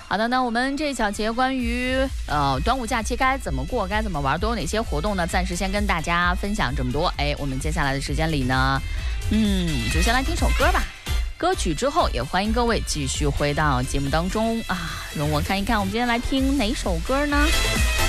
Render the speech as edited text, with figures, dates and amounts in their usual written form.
好的，那我们这一小节关于端午假期该怎么过、该怎么玩，都有哪些活动呢？暂时先跟大家分享这么多。我们接下来的时间里呢，就先来听首歌吧。歌曲之后，也欢迎各位继续回到节目当中啊，容我看一看，我们今天来听哪首歌呢？